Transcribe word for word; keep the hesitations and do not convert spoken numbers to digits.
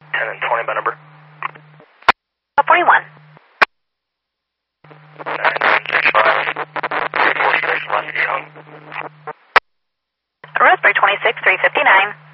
ten and twenty by number. forty-one. nine nine six five, three four six, Lafayette Young. Roseburg twenty-six, three fifty-nine.